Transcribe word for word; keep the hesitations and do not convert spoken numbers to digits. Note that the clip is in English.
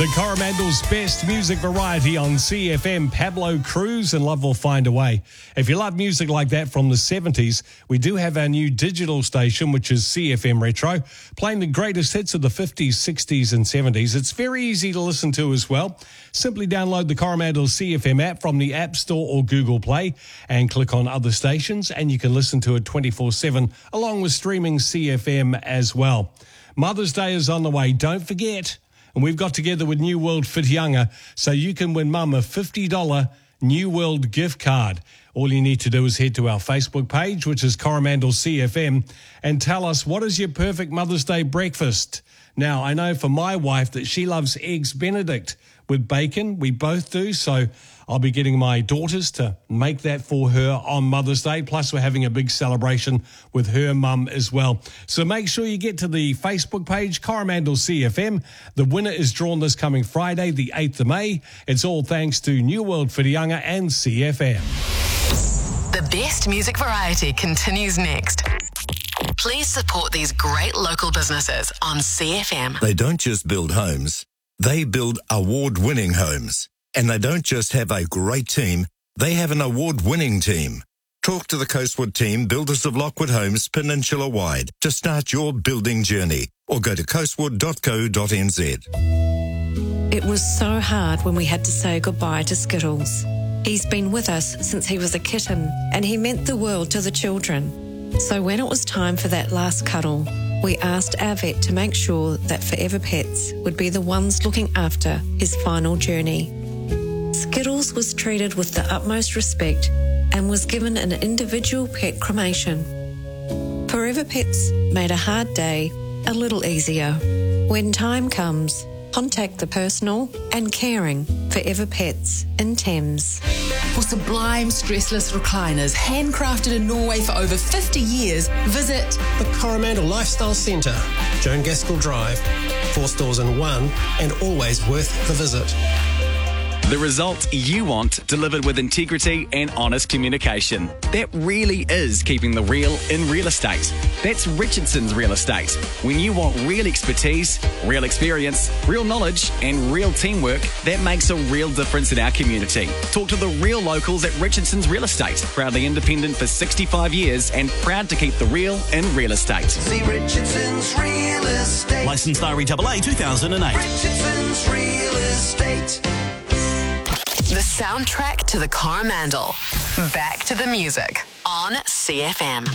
The Coromandel's best music variety on C F M. Pablo Cruz and Love Will Find a Way. If you love music like that from the seventies, we do have our new digital station, which is C F M Retro, playing the greatest hits of the fifties, sixties and seventies. It's very easy to listen to as well. Simply download the Coromandel C F M app from the App Store or Google Play and click on other stations, and you can listen to it twenty-four seven along with streaming C F M as well. Mother's Day is on the way. Don't forget. And we've got together with New World Whitianga, so you can win Mum a fifty dollars New World gift card. All you need to do is head to our Facebook page, which is Coromandel C F M, and tell us, what is your perfect Mother's Day breakfast? Now, I know for my wife that she loves Eggs Benedict with bacon. We both do, so I'll be getting my daughters to make that for her on Mother's Day. Plus, we're having a big celebration with her mum as well. So make sure you get to the Facebook page, Coromandel C F M. The winner is drawn this coming Friday, the eighth of May. It's all thanks to New World Whitianga and C F M. The best music variety continues next. Please support these great local businesses on C F M. They don't just build homes, they build award-winning homes. And they don't just have a great team, they have an award-winning team. Talk to the Coastwood team, builders of Lockwood Homes Peninsula-wide, to start your building journey, or go to coastwood dot co dot n z. It was so hard when we had to say goodbye to Skittles. He's been with us since he was a kitten, and he meant the world to the children. So when it was time for that last cuddle, we asked our vet to make sure that Forever Pets would be the ones looking after his final journey. Skittles was treated with the utmost respect and was given an individual pet cremation. Forever Pets made a hard day a little easier. When time comes, contact the personal and caring Forever Pets in Thames. For sublime stressless recliners handcrafted in Norway for over fifty years, visit the Coromandel Lifestyle Centre, Joan Gaskell Drive. Four stores in one, and always worth the visit. The result you want, delivered with integrity and honest communication. That really is keeping the real in real estate. That's Richardson's Real Estate. When you want real expertise, real experience, real knowledge and real teamwork, that makes a real difference in our community. Talk to the real locals at Richardson's Real Estate. Proudly independent for sixty-five years and proud to keep the real in real estate. See Richardson's Real Estate. Licensed R E A A two thousand eight. Richardson's Real Estate. The soundtrack to the Coromandel. Back to the music on C F M.